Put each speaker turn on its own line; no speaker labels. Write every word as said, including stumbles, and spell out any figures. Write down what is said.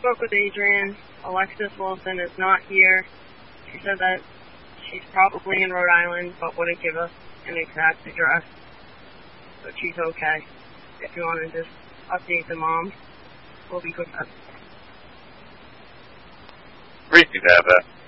spoke with Adrian. Alexis Wilson is not here. She said that she's probably in Rhode Island, but wouldn't give us an exact address. But she's okay. If you want to just update the mom, we'll be good.
Appreciate that.